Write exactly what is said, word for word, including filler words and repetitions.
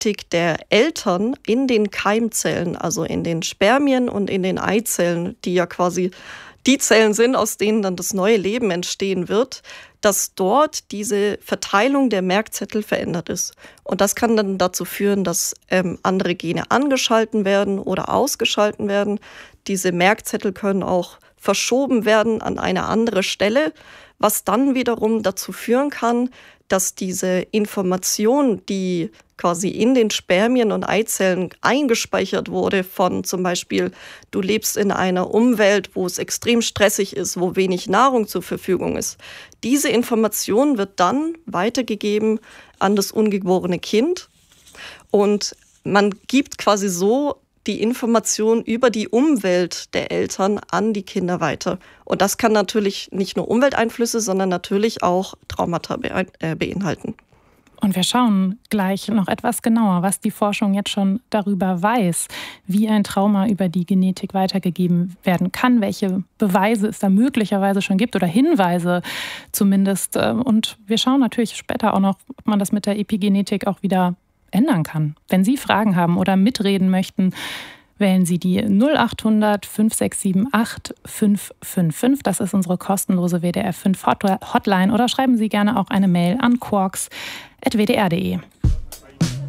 Genetik der Eltern in den Keimzellen, also in den Spermien und in den Eizellen, die ja quasi die Zellen sind, aus denen dann das neue Leben entstehen wird, dass dort diese Verteilung der Merkzettel verändert ist. Und das kann dann dazu führen, dass ähm, andere Gene angeschalten werden oder ausgeschalten werden. Diese Merkzettel können auch verschoben werden an eine andere Stelle, was dann wiederum dazu führen kann, dass diese Information, die quasi in den Spermien und Eizellen eingespeichert wurde von zum Beispiel, du lebst in einer Umwelt, wo es extrem stressig ist, wo wenig Nahrung zur Verfügung ist. Diese Information wird dann weitergegeben an das ungeborene Kind und man gibt quasi so die Information über die Umwelt der Eltern an die Kinder weiter. Und das kann natürlich nicht nur Umwelteinflüsse, sondern natürlich auch Traumata beinhalten. Und wir schauen gleich noch etwas genauer, was die Forschung jetzt schon darüber weiß, wie ein Trauma über die Genetik weitergegeben werden kann, welche Beweise es da möglicherweise schon gibt oder Hinweise zumindest. Und wir schauen natürlich später auch noch, ob man das mit der Epigenetik auch wieder ändern kann. Wenn Sie Fragen haben oder mitreden möchten, wählen Sie die null acht hundert fünf sechs sieben acht fünf fünf fünf. Das ist unsere kostenlose W D R fünf Hotline. Oder schreiben Sie gerne auch eine Mail an quarks at w d r punkt d e.